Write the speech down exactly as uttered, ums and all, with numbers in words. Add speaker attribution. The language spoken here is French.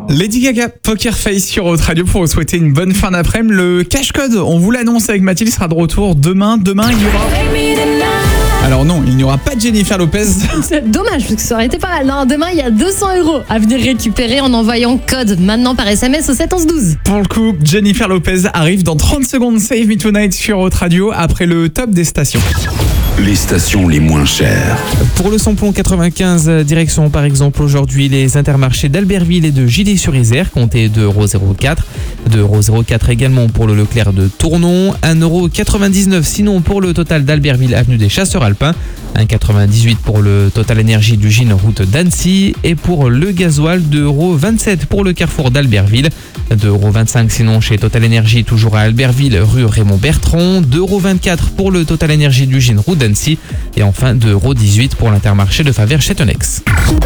Speaker 1: Lady Gaga, Poker Face sur Haute Radio pour vous souhaiter une bonne fin d'après-midi. Le Cash Code, on vous l'annonce avec Mathilde, sera de retour demain. Demain, il y aura... Alors non, il n'y aura pas de Jennifer Lopez.
Speaker 2: C'est dommage, parce que ça aurait été pas mal. Non, demain, il y a deux cents euros à venir récupérer en envoyant code maintenant par S M S au sept onze douze.
Speaker 1: Pour le coup, Jennifer Lopez arrive dans trente secondes. Save Me Tonight sur Haute Radio après le top des stations.
Speaker 3: Les stations les moins chères.
Speaker 4: Pour le samplon quatre-vingt-quinze, direction par exemple aujourd'hui les intermarchés d'Albertville et de Gilly-sur-Isère, comptez deux euros zéro quatre. deux euros zéro quatre également pour le Leclerc de Tournon. un euro quatre-vingt-dix-neuf sinon pour le Total d'Albertville, avenue des Chasseurs Alpins. un euro quatre-vingt-dix-huit pour le Total Énergie du Gine, route d'Annecy. Et pour le gasoil, deux euros vingt-sept pour le Carrefour d'Albertville. deux euros vingt-cinq sinon chez Total Énergie, toujours à Albertville, rue Raymond Bertrand. deux euros vingt-quatre pour le Total Énergie du Gine, route d'Annecy. Et enfin deux euros dix-huit pour l'Intermarché de Faverges-Châteaunex.